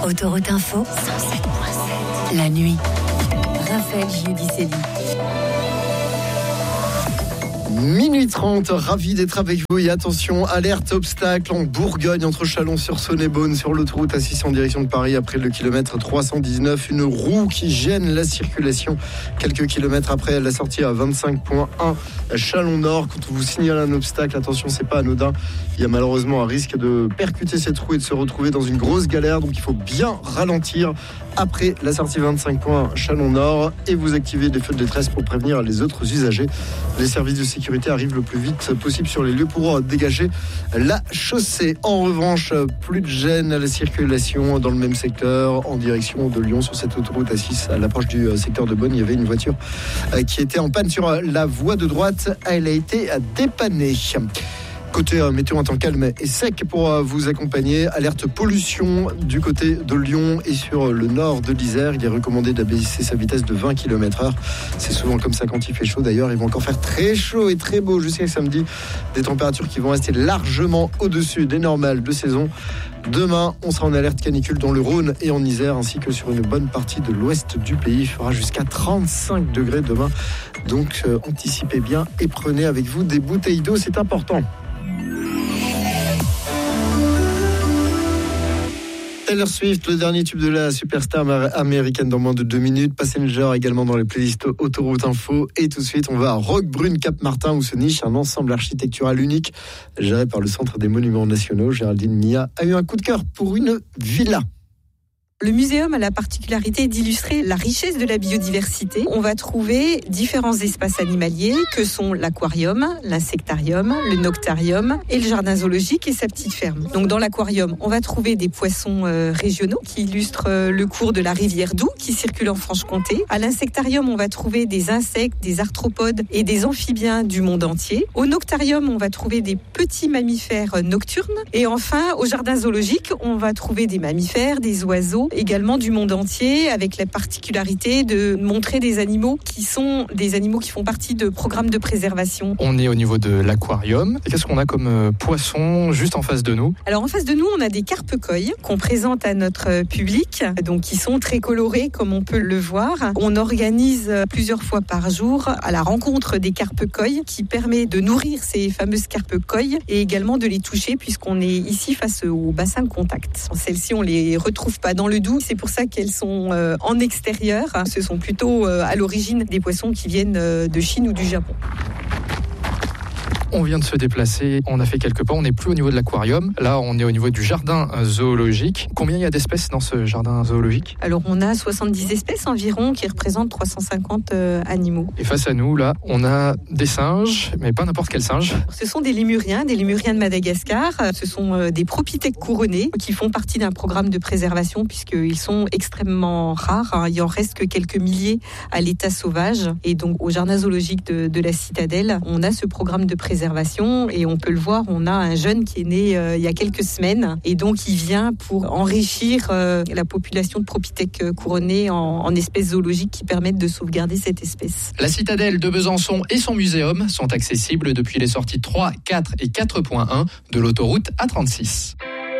Autoroute Info 107.7. La nuit. Raphaël Giudicelli. Minuit 30, ravi d'être avec vous et attention, alerte obstacle en Bourgogne entre Chalon-sur-Saône et Beaune sur l'autoroute A6 en direction de Paris après le kilomètre 319. Une roue qui gêne la circulation quelques kilomètres après la sortie à 25.1 Chalon-Nord. Quand on vous signale un obstacle, attention, c'est pas anodin. Il y a malheureusement un risque de percuter cette roue et de se retrouver dans une grosse galère. Donc il faut bien ralentir après la sortie 25.1 Chalon-Nord et vous activez des feux de détresse pour prévenir les autres usagers. Les services de sécurité arrivent le plus vite possible sur les lieux pour dégager la chaussée. En revanche, plus de gêne à la circulation dans le même secteur en direction de Lyon sur cette autoroute A6 à l'approche du secteur de Beaune. Il y avait une voiture qui était en panne sur la voie de droite. Elle a été dépannée. Côté météo, un temps calme et sec pour vous accompagner. Alerte pollution du côté de Lyon et sur le nord de l'Isère. Il est recommandé d'abaisser sa vitesse de 20 km/h. C'est souvent comme ça quand il fait chaud. D'ailleurs, il va encore faire très chaud et très beau jusqu'à samedi. Des températures qui vont rester largement au-dessus des normales de saison. Demain, on sera en alerte canicule dans le Rhône et en Isère, ainsi que sur une bonne partie de l'ouest du pays. Il fera jusqu'à 35 degrés demain. Donc, anticipez bien et prenez avec vous des bouteilles d'eau, c'est important. Taylor Swift, le dernier tube de la superstar américaine dans moins de 2 minutes. Passenger également dans les playlists Autoroute Info. Et tout de suite, on va à Roquebrune, Cap-Martin, où se niche un ensemble architectural unique géré par le Centre des Monuments Nationaux. Géraldine Mia a eu un coup de cœur pour une villa. Le muséum a la particularité d'illustrer la richesse de la biodiversité. On va trouver différents espaces animaliers que sont l'aquarium, l'insectarium, le noctarium et le jardin zoologique et sa petite ferme. Donc dans l'aquarium, on va trouver des poissons régionaux qui illustrent le cours de la rivière Doubs qui circule en Franche-Comté. À l'insectarium, on va trouver des insectes, des arthropodes et des amphibiens du monde entier. Au noctarium, on va trouver des petits mammifères nocturnes. Et enfin, au jardin zoologique, on va trouver des mammifères, des oiseaux, également du monde entier, avec la particularité de montrer des animaux qui sont des animaux qui font partie de programmes de préservation. On est au niveau de l'aquarium. Et qu'est-ce qu'on a comme poisson juste en face de nous ? Alors en face de nous, on a des carpe-coilles qu'on présente à notre public, donc qui sont très colorés comme on peut le voir. On organise plusieurs fois par jour à la rencontre des carpe-coilles qui permet de nourrir ces fameuses carpe-coilles et également de les toucher puisqu'on est ici face au bassin de contact. Celles-ci, on les retrouve pas dans le Doubs, c'est pour ça qu'elles sont en extérieur. Ce sont plutôt à l'origine des poissons qui viennent de Chine ou du Japon. On vient de se déplacer, on a fait quelques pas, on n'est plus au niveau de l'aquarium. Là, on est au niveau du jardin zoologique. Combien il y a d'espèces dans ce jardin zoologique ? Alors, on a 70 espèces environ qui représentent 350 animaux. Et face à nous, là, on a des singes, mais pas n'importe quel singe. Ce sont des lémuriens de Madagascar. Ce sont des propithèques couronnés qui font partie d'un programme de préservation puisqu'ils sont extrêmement rares. Il en reste que quelques milliers à l'état sauvage. Et donc, au jardin zoologique de la Citadelle, on a ce programme de préservation et on peut le voir, on a un jeune qui est né il y a quelques semaines et donc il vient pour enrichir la population de propithèques couronnées en espèces zoologiques qui permettent de sauvegarder cette espèce. La Citadelle de Besançon et son muséum sont accessibles depuis les sorties 3, 4 et 4.1 de l'autoroute A36.